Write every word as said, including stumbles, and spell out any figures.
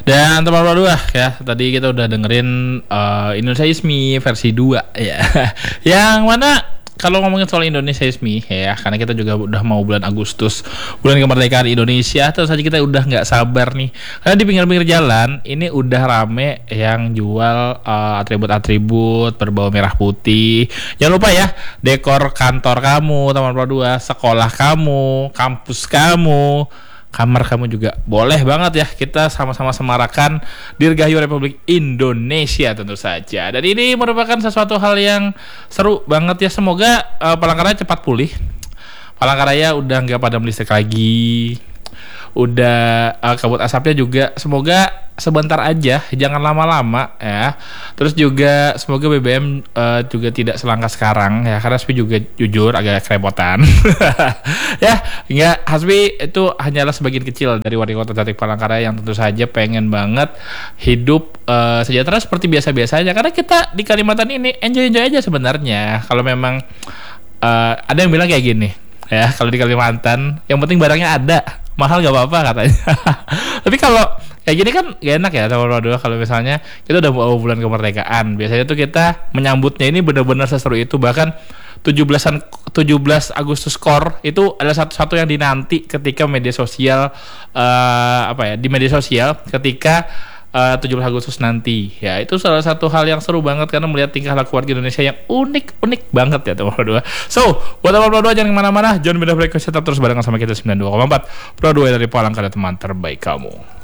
Dan teman dua ya, tadi kita udah dengerin uh, Indonesiaismi versi dua ya. Yang mana kalau ngomongin soal Indonesiaismi ya, karena kita juga udah mau bulan Agustus, bulan kemerdekaan Indonesia, terus aja kita udah nggak sabar nih. Karena di pinggir-pinggir jalan ini udah rame yang jual uh, atribut-atribut berbau merah putih. Jangan lupa ya, dekor kantor kamu, teman dua, sekolah kamu, kampus kamu, kamar kamu juga boleh banget ya, kita sama-sama semarakan Dirgahayu Republik Indonesia tentu saja. Dan ini merupakan sesuatu hal yang seru banget ya. Semoga uh, Palangkaraya cepat pulih. Palangkaraya udah nggak padam listrik lagi, udah uh, kabut asapnya juga semoga sebentar aja, jangan lama-lama ya. Terus juga semoga B B M uh, juga tidak selangkah sekarang ya, karena Hasbi juga jujur agak kerepotan. Ya, enggak, Hasbi itu hanyalah sebagian kecil dari warga kota Cantik Palangkaraya yang tentu saja pengen banget hidup uh, sejahtera seperti biasa-biasa aja. Karena kita di Kalimantan ini enjoy-enjoy aja sebenarnya. Kalau memang uh, ada yang bilang kayak gini ya, kalau di Kalimantan yang penting barangnya ada, mahal gak apa-apa katanya. Tapi kalau kayak gini kan gak enak ya teman-teman dua. Kalau misalnya kita udah mau bulan kemerdekaan, biasanya tuh kita menyambutnya ini benar-benar seseru itu. Bahkan tujuh belasan tujuh belas Agustus Core itu adalah satu-satu yang dinanti ketika media sosial uh, apa ya di media sosial ketika uh, tujuh belas Agustus nanti ya. Itu salah satu hal yang seru banget karena melihat tingkah laku warga Indonesia yang unik-unik banget ya teman-teman dua. So buat teman-teman dua jangan kemana-mana, jangan beda frekuensi, tetap terus barengan sama kita sembilan puluh dua koma empat Pro dua dari Palangkaraya, teman terbaik kamu.